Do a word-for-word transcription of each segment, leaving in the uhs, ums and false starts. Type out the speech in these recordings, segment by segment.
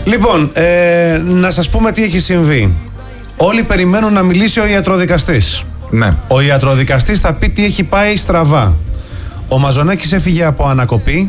Λοιπόν, ε, να σας πούμε τι έχει συμβεί. Όλοι περιμένουν να μιλήσει ο ιατροδικαστής. Ναι. Ο ιατροδικαστής θα πει τι έχει πάει στραβά. Ο Μαζονάκης έφυγε από ανακοπή,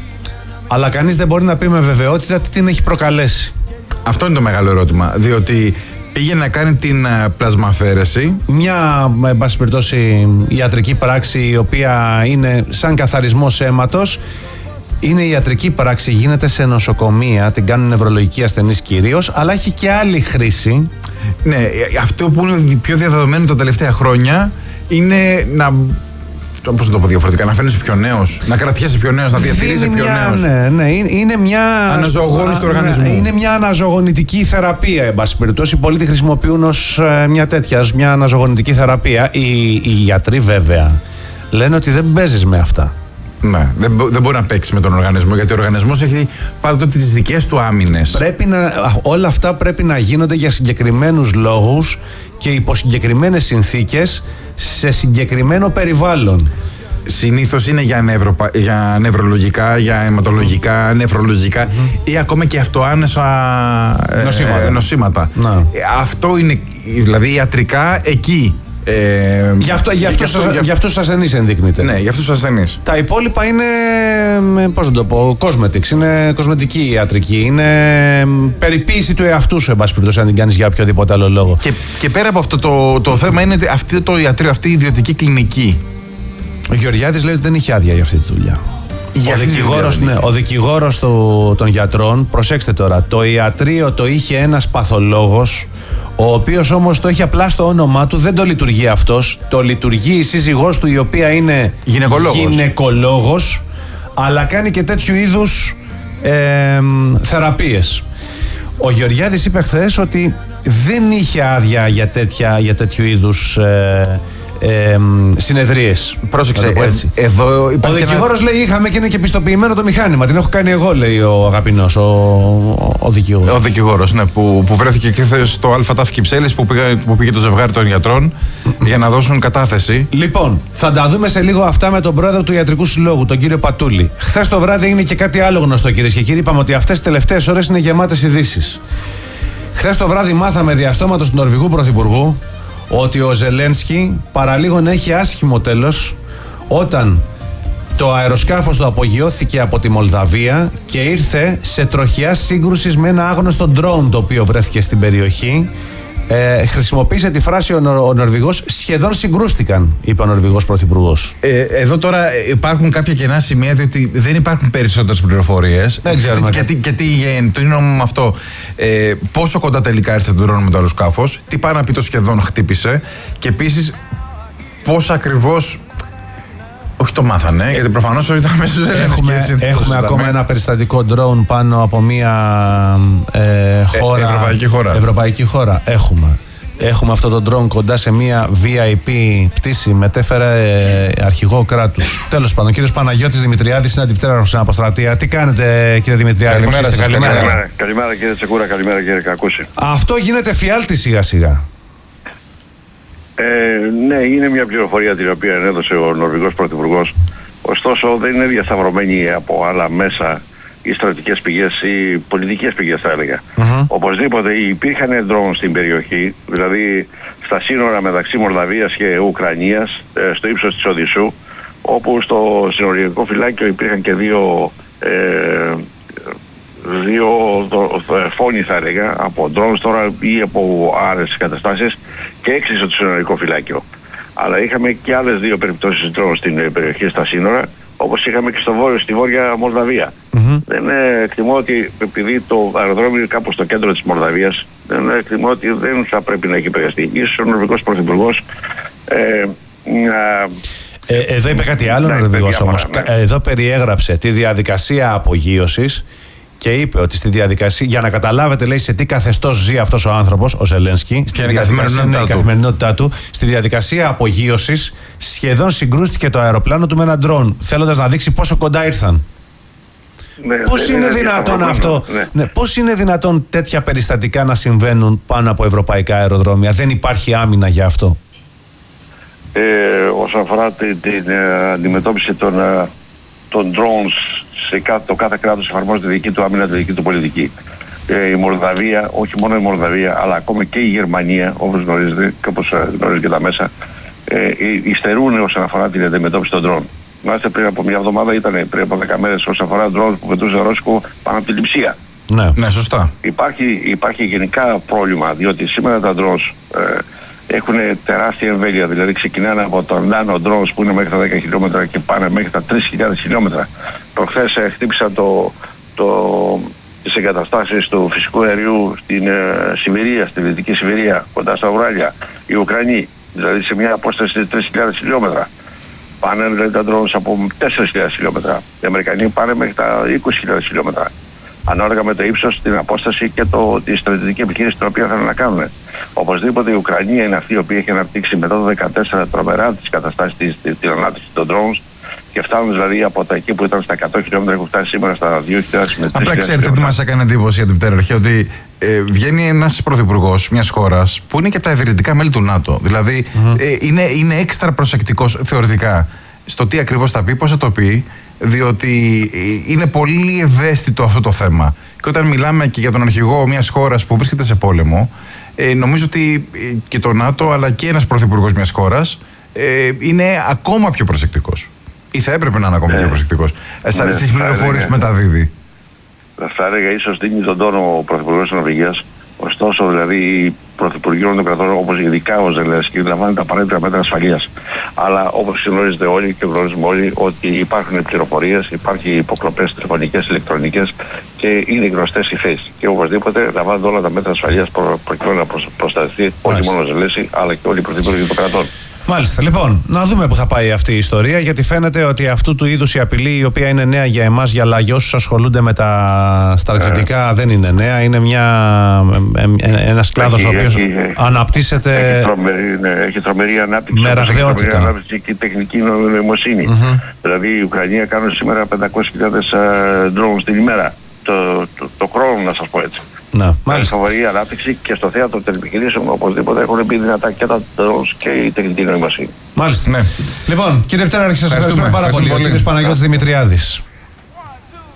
αλλά κανείς δεν μπορεί να πει με βεβαιότητα τι την έχει προκαλέσει. Αυτό είναι το μεγάλο ερώτημα. Διότι πήγε να κάνει την πλασμαφαίρεση. Μια, εν πάση περιπτώσει, ιατρική πράξη η οποία είναι σαν καθαρισμός αίματος. Είναι ιατρική πράξη, γίνεται σε νοσοκομεία, την κάνουν νευρολογικοί ασθενείς κυρίως, αλλά έχει και άλλη χρήση. Ναι, αυτό που είναι πιο διαδεδομένο τα τελευταία χρόνια είναι να. Πώς να το πω διαφορετικά, να φαίνεσαι πιο νέος, να κρατιέσαι πιο νέος, να διατηρείσαι πιο νέος. Ναι, ναι, είναι μια. Αναζωογόνηση του οργανισμού. Είναι μια αναζωογονητική θεραπεία, εν πάση περιπτώσει. Πολλοί τη χρησιμοποιούν ως μια τέτοια, ως μια αναζωογονητική θεραπεία. Οι, οι γιατροί, βέβαια, λένε ότι δεν παίζεις με αυτά. Ναι, δεν, δεν μπορεί να παίξει με τον οργανισμό, γιατί ο οργανισμός έχει πάντοτε τις δικές του άμυνες. Πρέπει να, όλα αυτά πρέπει να γίνονται για συγκεκριμένους λόγους και υπό συγκεκριμένες συνθήκες σε συγκεκριμένο περιβάλλον. Συνήθως είναι για, νευρο, για νευρολογικά, για αιματολογικά, νεφρολογικά mm-hmm. ή ακόμα και αυτοάνεσα νοσήματα. Ε, νοσήματα. Ε, αυτό είναι, δηλαδή ιατρικά εκεί. Ε, για, αυτό, για, αυτούς, για, για αυτούς τους ασθενείς ενδείκνυται. Ναι, για αυτούς τους ασθενείς. Τα υπόλοιπα είναι, πώς να το πω, cosmetics, είναι κοσμετική ιατρική, είναι περιποίηση του εαυτού σου, εν πάση περιπτώσει, αν την κάνεις για οποιοδήποτε άλλο λόγο. Και, και πέρα από αυτό το, το θέμα είναι αυτή το ιατρείο, αυτή η ιδιωτική κλινική. Ο Γεωργιάδης λέει ότι δεν είχε άδεια για αυτή τη δουλειά. Ο δικηγόρος, ναι, ο δικηγόρος το, των γιατρών, προσέξτε τώρα, το ιατρείο το είχε ένας παθολόγος, ο οποίος όμως το έχει απλά στο όνομά του, δεν το λειτουργεί αυτός, το λειτουργεί η σύζυγός του, η οποία είναι γυναικολόγος, γυναικολόγος αλλά κάνει και τέτοιου είδους ε, θεραπείες. Ο Γεωργιάδης είπε χθες ότι δεν είχε άδεια για, τέτοια, για τέτοιου είδους ε, Ε, συνεδρίες. Πρόσεξε, ε, εδώ ο δικηγόρος ένα... λέει είχαμε και είναι και πιστοποιημένο το μηχάνημα. Την έχω κάνει εγώ, λέει ο αγαπηνός, ο, ο, ο δικηγόρος. Ο δικηγόρος, ναι, που, που βρέθηκε και χθες στο ΑΤΑΦ Κυψέλης που, που πήγε το ζευγάρι των γιατρών για να δώσουν κατάθεση. Λοιπόν, θα τα δούμε σε λίγο αυτά με τον πρόεδρο του Ιατρικού Συλλόγου, τον κύριο Πατούλη. Χθες το βράδυ έγινε και κάτι άλλο γνωστό, κυρίες και κύριοι. Είπαμε ότι αυτές τις τελευταίες ώρες είναι γεμάτες ειδήσεις. Χθες το βράδυ μάθαμε διαστόματος του Νορβηγού Πρωθυπουργού ότι ο Ζελένσκι παραλίγο έχει άσχημο τέλος όταν το αεροσκάφος του απογειώθηκε από τη Μολδαβία και ήρθε σε τροχιά σύγκρουση με ένα άγνωστο ντρόουν το οποίο βρέθηκε στην περιοχή. Ε, χρησιμοποίησε τη φράση ο, Νο, ο Νορβηγός, σχεδόν συγκρούστηκαν, είπε ο Νορβηγός Πρωθυπουργός. Ε, εδώ τώρα υπάρχουν κάποια κενά σημεία, διότι δεν υπάρχουν περισσότερες πληροφορίες. Δεν ξέρουμε. Και, και, και τι το είναι με αυτό. Ε, πόσο κοντά τελικά ήρθε το ντρόουν με το αεροσκάφος, τι πάει να πει το σχεδόν χτύπησε, και επίσης πώς ακριβώς. Όχι το μάθανε, γιατί προφανώς ήταν μέσα σε Έχουμε, έχουμε ακόμα ένα περιστατικό drone πάνω από μια ε, χώρα, ε, ευρωπαϊκή χώρα. Ευρωπαϊκή χώρα. Έχουμε. Έχουμε αυτό το drone κοντά σε μια βι άι πι πτήση. Μετέφερε ε, αρχηγό κράτους. Τέλος πάντων, ο κύριος Παναγιώτης Δημητριάδης είναι αντιπτέραρχος στην Αποστρατεία. Τι κάνετε, κύριε Δημητριάδη? Καλημέρα, σας, καλημέρα. Καλημέρα. Καλημέρα κύριε Τσεκούρα, καλημέρα κύριε Κακούση. Αυτό γίνεται φιάλτη σιγά σιγά. Ε, ναι, είναι μια πληροφορία την οποία έδωσε ο Νορβηγός Πρωθυπουργός. Ωστόσο δεν είναι διασταυρωμένη από άλλα μέσα ή στρατικές πηγές ή πολιτικές πηγές, θα έλεγα. Mm-hmm. Οπωσδήποτε υπήρχαν ντρόουν στην περιοχή, δηλαδή στα σύνορα μεταξύ Μολδαβίας και Ουκρανίας, ε, στο ύψος της Οδυσσού, όπου στο συνοριακό φυλάκιο υπήρχαν και δύο ε, δύο φόνοι, θα έλεγα, από ντρόουν τώρα ή από άλλες καταστάσεις, και έξι στο συνοριακό φυλάκιο. Αλλά είχαμε και άλλες δύο περιπτώσεις ντρόουν στην περιοχή στα σύνορα, όπως είχαμε και στο βόρειο, στη Βόρεια Μολδαβία. Mm-hmm. Δεν ε, εκτιμώ ότι, επειδή το αεροδρόμιο είναι κάπου στο κέντρο της Μολδαβίας, δεν ε, εκτιμώ ότι δεν θα πρέπει να έχει επηρεαστεί. Ίσως ο Νορβηγός Πρωθυπουργός ε, να... Ε, εδώ είπε κάτι άλλο ο Νορβηγός όμως. Ναι. Εδώ περιέγραψε τη διαδικασία απογείωσης και είπε ότι στη διαδικασία, για να καταλάβετε, λέει, σε τι καθεστώς ζει αυτός ο άνθρωπος, ο Ζελένσκι, και η καθημερινότητά, καθημερινότητά του, στη διαδικασία απογείωσης σχεδόν συγκρούστηκε το αεροπλάνο του με ένα ντρόουν, θέλοντας να δείξει πόσο κοντά ήρθαν. Ναι, πώς είναι, είναι δυνατόν αυτό, ναι. Ναι, πώς είναι δυνατόν τέτοια περιστατικά να συμβαίνουν πάνω από ευρωπαϊκά αεροδρόμια? Δεν υπάρχει άμυνα για αυτό. Ε, όσον αφορά την, την uh, αντιμετώπιση των, uh, των drones, σε κάθε, το κάθε κράτος εφαρμόζει τη δική του άμυνα, τη δική του πολιτική. ε, η Μολδαβία, όχι μόνο η Μολδαβία, αλλά ακόμα και η Γερμανία, όπως γνωρίζετε και όπως γνωρίζετε και τα μέσα, ε, υστερούν όσον αφορά την αντιμετώπιση των ντρόουν. Μάλιστα πριν από μια εβδομάδα ήταν, πριν από δέκα μέρες, όσον αφορά ντρόουν που πετούσε ρώσικο πάνω από τη Λειψία. Ναι, ναι, σωστά. Υπάρχει, υπάρχει γενικά πρόβλημα, διότι σήμερα τα drones ε, έχουν τεράστια εμβέλεια. Δηλαδή ξεκινάνε από το nano drones που είναι μέχρι τα δέκα χιλιόμετρα και πάνε μέχρι τα τρεις χιλιάδες χιλιόμετρα. Προχθές ε, χτύπησαν το, το, τις εγκαταστάσεις του φυσικού αερίου στην ε, Σιβηρία, στη Δυτική Σιβηρία, κοντά στα Ουράλια, οι Ουκρανοί. Δηλαδή σε μια απόσταση τρεις χιλιάδες χιλιόμετρα. Πάνε δηλαδή τα drones από τέσσερις χιλιάδες χιλιόμετρα. Οι Αμερικανοί πάνε μέχρι τα είκοσι χιλιάδες χιλιόμετρα. Ανάλογα με το ύψος, την απόσταση και το, τη στρατιωτική επιχείρηση την οποία θέλουν να κάνουν. Οπωσδήποτε η Ουκρανία είναι αυτή η οποία έχει αναπτύξει μετά το δύο χιλιάδες δεκατέσσερα τρομερά τις καταστάσεις της, την ανάπτυξη των drones και φτάνουν δηλαδή από τα εκεί που ήταν στα εκατό χιλιόμετρα έχουν φτάσει σήμερα στα δύο χιλιάδες με Απλά ξέρετε τι μας έκανε εντύπωση για την πτέραρχη, ότι ε, βγαίνει ένας πρωθυπουργός μιας χώρας που είναι και από τα ιδρυτικά μέλη του ΝΑΤΟ. Δηλαδή mm-hmm. ε, είναι, είναι έξτρα προσεκτικός θεωρητικά στο τι ακριβώς θα πει, πώς θα το πει. Διότι είναι πολύ ευαίσθητο αυτό το θέμα. Και όταν μιλάμε και για τον αρχηγό μιας χώρας που βρίσκεται σε πόλεμο, ε, νομίζω ότι και το ΝΑΤΟ αλλά και ένας πρωθυπουργός μιας χώρας ε, είναι ακόμα πιο προσεκτικός. Ή θα έπρεπε να είναι ακόμα ναι. πιο προσεκτικός. Ναι, στις πληροφορίες που μεταδίδει. Θα έλεγα ίσως δίνει τον τόνο ο πρωθυπουργός της Νορβηγίας. Ωστόσο, δηλαδή, οι πρωθυπουργοί των κρατών, όπως ειδικά ο Ζελένσκι, λαμβάνουν τα απαραίτητα μέτρα ασφαλείας. Αλλά όπως γνωρίζετε όλοι και γνωρίζουμε όλοι, ότι υπάρχουν πληροφορίες, υπάρχουν υποκλοπές τηλεφωνικές, ηλεκτρονικές και είναι γνωστές οι θέσεις. Και οπωσδήποτε λαμβάνουν όλα τα μέτρα ασφαλείας προ, προκειμένου να προστατευτεί όχι μόνο ο Ζελένσκι, αλλά και όλοι οι πρωθυπουργοί των κρατών. Μάλιστα. Λοιπόν, να δούμε που θα πάει αυτή η ιστορία, γιατί φαίνεται ότι αυτού του είδους η απειλή, η οποία είναι νέα για εμάς, για, για όσους ασχολούνται με τα στρατιωτικά, ε. δεν είναι νέα. Είναι μια, ε, ένας κλάδος ο οποίος έχει, αναπτύσσεται. Έχει τρομερή, ναι, έχει τρομερή ανάπτυξη. Με ραγδαιότητα. Τρομερή ανάπτυξη και τεχνική νοημοσύνη. Mm-hmm. Δηλαδή η Ουκρανία κάνουν σήμερα πεντακόσιες χιλιάδες drones την ημέρα. Το, το, το χρόνο, να σας πω έτσι. Να, με φοβερή ανάπτυξη και στο θέατρο των επιχειρήσεων οπωσδήποτε έχουν μπει δυνατά και τα drones και η τεχνητή νοημοσύνη. Μάλιστα. Ναι. Λοιπόν, κύριε Πτέραρχη, σας ευχαριστούμε πάρα πολύ. Ο κύριος Παναγιώτης Δημητριάδης.